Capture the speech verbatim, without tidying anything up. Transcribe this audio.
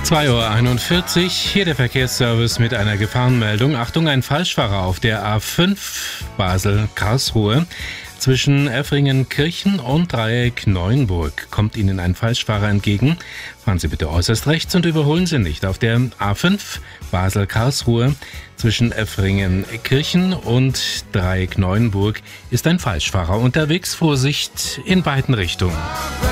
zwei Uhr einundvierzig, hier der Verkehrsservice mit einer Gefahrenmeldung. Achtung, ein Falschfahrer auf der A fünf Basel-Karlsruhe. Zwischen Effringen-Kirchen und Dreieck Neuenburg kommt Ihnen ein Falschfahrer entgegen. Fahren Sie bitte äußerst rechts und überholen Sie nicht. Auf der A fünf Basel-Karlsruhe zwischen Effringen-Kirchen und Dreieck Neuenburg ist ein Falschfahrer unterwegs. Vorsicht in beiden Richtungen.